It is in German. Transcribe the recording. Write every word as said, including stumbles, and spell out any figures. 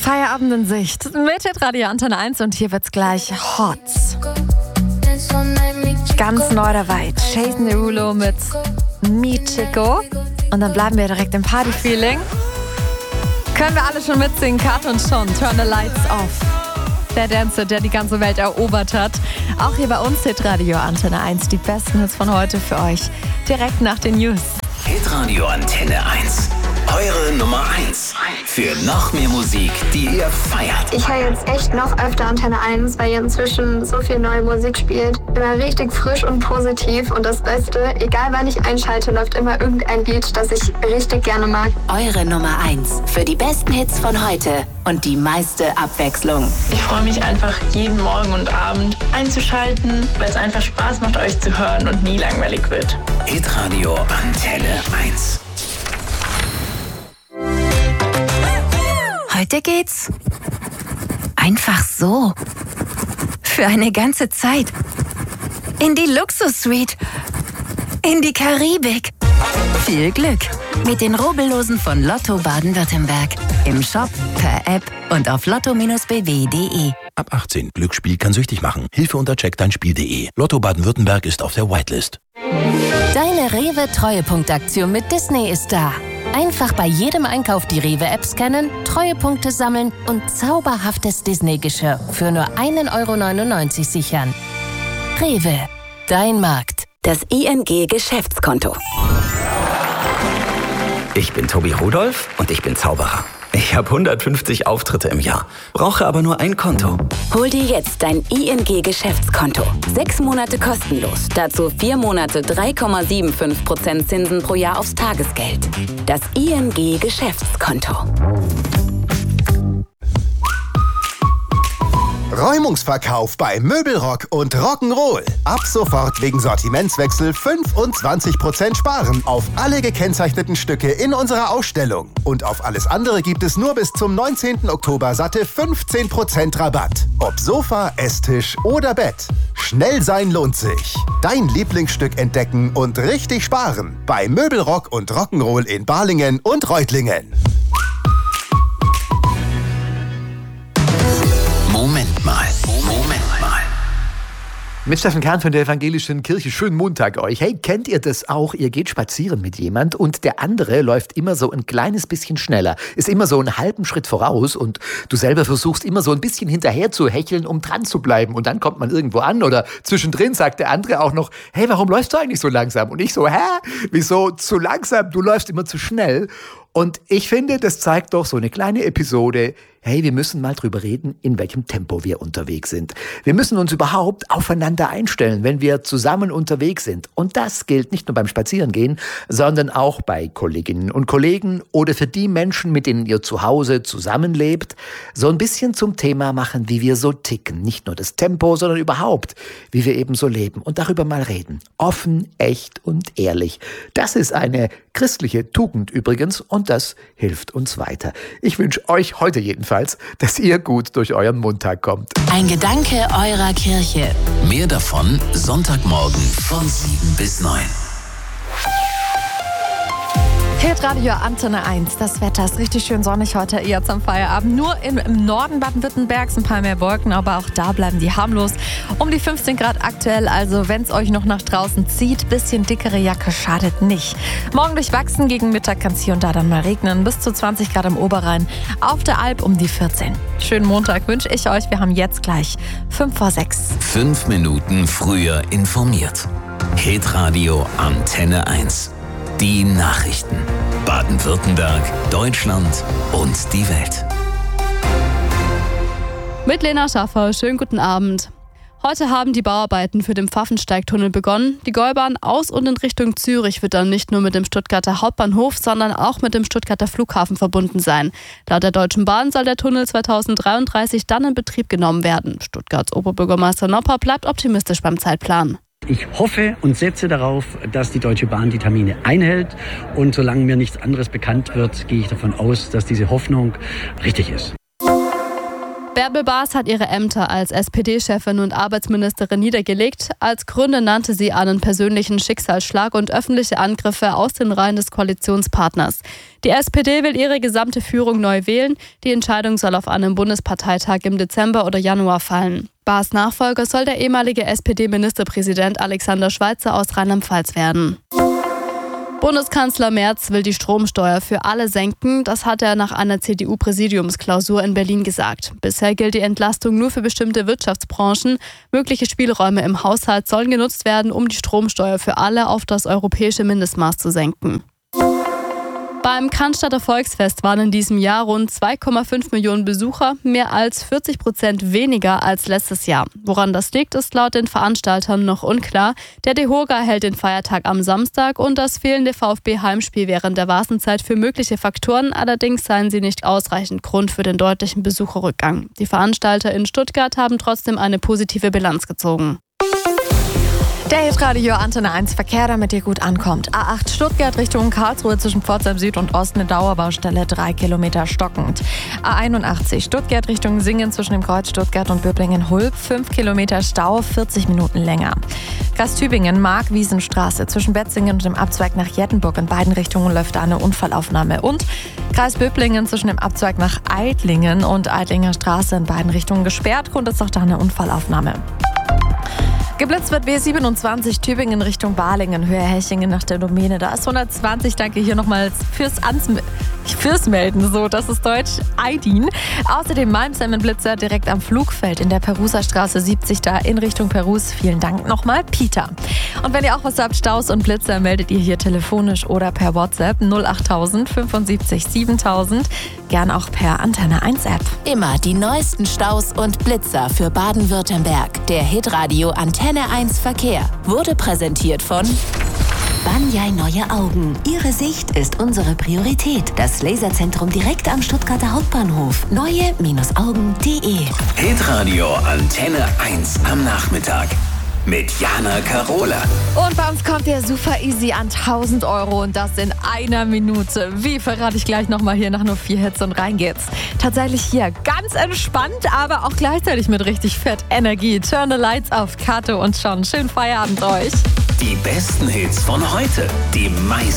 Feierabend in Sicht mit Hitradio Antenne eins und hier wird's gleich hot. Ganz neu dabei, Jason Derulo mit Me Chico. Und dann bleiben wir direkt im Party-Feeling. Können wir alle schon mitsingen, Kat und Sean, Turn the Lights Off. Der Dancer, der die ganze Welt erobert hat. Auch hier bei uns Hitradio Antenne eins, die besten Hits von heute für euch. Direkt nach den News. Hitradio Antenne eins. Eure Nummer eins. Für noch mehr Musik, die ihr feiert. Ich höre jetzt echt noch öfter Antenne eins, weil ihr inzwischen so viel neue Musik spielt. Immer richtig frisch und positiv. Und das Beste, egal wann ich einschalte, läuft immer irgendein Lied, das ich richtig gerne mag. Eure Nummer eins. Für die besten Hits von heute und die meiste Abwechslung. Ich freue mich einfach jeden Morgen und Abend einzuschalten, weil es einfach Spaß macht, euch zu hören und nie langweilig wird. Hitradio Antenne eins. Heute geht's einfach so. Für eine ganze Zeit. In die Luxus-Suite. In die Karibik. Viel Glück mit den Rubbellosen von Lotto Baden-Württemberg. Im Shop, per App und auf lotto b w punkt de. Ab achtzehn. Glücksspiel kann süchtig machen. Hilfe unter check dein spiel punkt de. Lotto Baden-Württemberg ist auf der Whitelist. Deine Rewe-Treuepunktaktion mit Disney ist da. Einfach bei jedem Einkauf die Rewe-App scannen, Treuepunkte sammeln und zauberhaftes Disney-Geschirr für nur ein Euro neunundneunzig sichern. Rewe, dein Markt. Das I N G-Geschäftskonto. Ich bin Tobi Rudolph und ich bin Zauberer. Ich habe hundertfünfzig Auftritte im Jahr, brauche aber nur ein Konto. Hol dir jetzt dein I N G-Geschäftskonto. Sechs Monate kostenlos. Dazu vier Monate drei Komma fünfundsiebzig Prozent Zinsen pro Jahr aufs Tagesgeld. Das I N G-Geschäftskonto. Räumungsverkauf bei Möbelrock und Rock'n'Roll. Ab sofort wegen Sortimentswechsel fünfundzwanzig Prozent sparen auf alle gekennzeichneten Stücke in unserer Ausstellung. Und auf alles andere gibt es nur bis zum neunzehnten Oktober satte fünfzehn Prozent Rabatt. Ob Sofa, Esstisch oder Bett. Schnell sein lohnt sich. Dein Lieblingsstück entdecken und richtig sparen. Bei Möbelrock und Rock'n'Roll in Balingen und Reutlingen. Moment mal, Moment mal. Mit Steffen Kahn von der Evangelischen Kirche. Schönen Montag euch. Hey, kennt ihr das auch? Ihr geht spazieren mit jemand und der andere läuft immer so ein kleines bisschen schneller, ist immer so einen halben Schritt voraus und du selber versuchst immer so ein bisschen hinterher zu hecheln, um dran zu bleiben. Und dann kommt man irgendwo an oder zwischendrin sagt der andere auch noch, hey, warum läufst du eigentlich so langsam? Und ich so, hä? Wieso zu langsam? Du läufst immer zu schnell. Und ich finde, das zeigt doch so eine kleine Episode, hey, wir müssen mal drüber reden, in welchem Tempo wir unterwegs sind. Wir müssen uns überhaupt aufeinander einstellen, wenn wir zusammen unterwegs sind. Und das gilt nicht nur beim Spazierengehen, sondern auch bei Kolleginnen und Kollegen oder für die Menschen, mit denen ihr zu Hause zusammenlebt. So ein bisschen zum Thema machen, wie wir so ticken. Nicht nur das Tempo, sondern überhaupt, wie wir eben so leben. Und darüber mal reden. Offen, echt und ehrlich. Das ist eine christliche Tugend übrigens und das hilft uns weiter. Ich wünsche euch heute jedenfalls, dass ihr gut durch euren Montag kommt. Ein Gedanke eurer Kirche. Mehr davon Sonntagmorgen von sieben bis neun. Hitradio Antenne eins. Das Wetter ist richtig schön sonnig heute jetzt am Feierabend. Nur im, im Norden Baden-Württembergs ein paar mehr Wolken, aber auch da bleiben die harmlos. Um die fünfzehn Grad aktuell, also wenn es euch noch nach draußen zieht, bisschen dickere Jacke schadet nicht. Morgen durchwachsen, gegen Mittag kann es hier und da dann mal regnen. Bis zu zwanzig Grad im Oberrhein, auf der Alp um die vierzehn. Schönen Montag wünsche ich euch. Wir haben jetzt gleich fünf vor sechs. Fünf Minuten früher informiert. Hitradio Antenne eins. Die Nachrichten. Baden-Württemberg, Deutschland und die Welt. Mit Lena Schaffer, schönen guten Abend. Heute haben die Bauarbeiten für den Pfaffensteigtunnel begonnen. Die Gäubahn aus und in Richtung Zürich wird dann nicht nur mit dem Stuttgarter Hauptbahnhof, sondern auch mit dem Stuttgarter Flughafen verbunden sein. Laut der Deutschen Bahn soll der Tunnel zweitausenddreiunddreißig dann in Betrieb genommen werden. Stuttgarts Oberbürgermeister Nopper bleibt optimistisch beim Zeitplan. Ich hoffe und setze darauf, dass die Deutsche Bahn die Termine einhält. Und solange mir nichts anderes bekannt wird, gehe ich davon aus, dass diese Hoffnung richtig ist. Bärbel Baas hat ihre Ämter als S P D-Chefin und Arbeitsministerin niedergelegt. Als Gründe nannte sie einen persönlichen Schicksalsschlag und öffentliche Angriffe aus den Reihen des Koalitionspartners. Die S P D will ihre gesamte Führung neu wählen. Die Entscheidung soll auf einem Bundesparteitag im Dezember oder Januar fallen. Baas' Nachfolger soll der ehemalige S P D-Ministerpräsident Alexander Schweitzer aus Rheinland-Pfalz werden. Bundeskanzler Merz will die Stromsteuer für alle senken. Das hat er nach einer C D U-Präsidiumsklausur in Berlin gesagt. Bisher gilt die Entlastung nur für bestimmte Wirtschaftsbranchen. Mögliche Spielräume im Haushalt sollen genutzt werden, um die Stromsteuer für alle auf das europäische Mindestmaß zu senken. Beim Cannstatter Volksfest waren in diesem Jahr rund zwei Komma fünf Millionen Besucher, mehr als vierzig Prozent weniger als letztes Jahr. Woran das liegt, ist laut den Veranstaltern noch unklar. Der DEHOGA hält den Feiertag am Samstag und das fehlende VfB-Heimspiel während der Wasenzeit für mögliche Faktoren. Allerdings seien sie nicht ausreichend Grund für den deutlichen Besucherrückgang. Die Veranstalter in Stuttgart haben trotzdem eine positive Bilanz gezogen. Der Hitradio Antenne eins Verkehr, damit ihr gut ankommt. A acht Stuttgart Richtung Karlsruhe zwischen Pforzheim Süd und Ost eine Dauerbaustelle, drei Kilometer stockend. A einundachtzig Stuttgart Richtung Singen zwischen dem Kreuz Stuttgart und Böblingen-Hulb, fünf Kilometer Stau, vierzig Minuten länger. Kreis Tübingen, Mark-Wiesenstraße zwischen Betzingen und dem Abzweig nach Jettenburg, in beiden Richtungen läuft da eine Unfallaufnahme. Und Kreis Böblingen zwischen dem Abzweig nach Eidlingen und Eidlinger Straße, in beiden Richtungen gesperrt. Grund ist auch da eine Unfallaufnahme. Geblitzt wird B siebenundzwanzig Tübingen Richtung Balingen, Höhe Hechingen nach der Domäne. Da ist hundertzwanzig, danke hier nochmal fürs, Ansm- fürs Melden, so, das ist Deutsch, Aidin. Außerdem Malmsemmenblitzer direkt am Flugfeld in der Peruser Straße siebzig, da in Richtung Perus. Vielen Dank nochmal, Peter. Und wenn ihr auch was habt, Staus und Blitzer, meldet ihr hier telefonisch oder per WhatsApp null achttausend fünfundsiebzig siebentausend, gern auch per Antenne eins App. Immer die neuesten Staus und Blitzer für Baden-Württemberg. Der Hitradio Antenne eins Verkehr wurde präsentiert von Banyai Neue Augen. Ihre Sicht ist unsere Priorität. Das Laserzentrum direkt am Stuttgarter Hauptbahnhof. neue Augen punkt de. Hitradio Antenne eins am Nachmittag mit Jana Karola. Und bei uns kommt der super easy an tausend Euro und das in einer Minute. Wie, verrate ich gleich nochmal hier nach nur vier Hits und rein geht's. Tatsächlich hier ganz entspannt, aber auch gleichzeitig mit richtig fett Energie. Turn the lights auf, Kato und schon. Schönen Feierabend euch. Die besten Hits von heute, die meisten